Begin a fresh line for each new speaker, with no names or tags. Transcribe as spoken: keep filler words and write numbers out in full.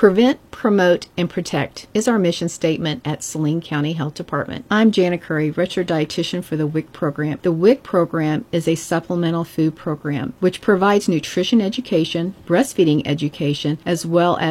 Prevent, promote, and protect is our mission statement at Saline County Health Department. I'm Jana Curry, registered dietitian for the W I C program. The W I C program is a supplemental food program which provides nutrition education, breastfeeding education, as well as